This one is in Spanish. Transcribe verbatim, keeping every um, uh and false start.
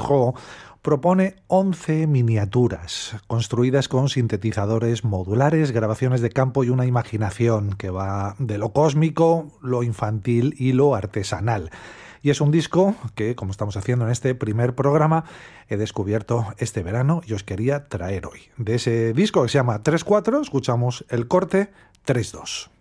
Maestro propone once miniaturas construidas con sintetizadores modulares, grabaciones de campo y una imaginación que va de lo cósmico, lo infantil y lo artesanal. Y es un disco que, como estamos haciendo en este primer programa, he descubierto este verano y os quería traer hoy. De ese disco que se llama tres cuatro, escuchamos el corte tres dos.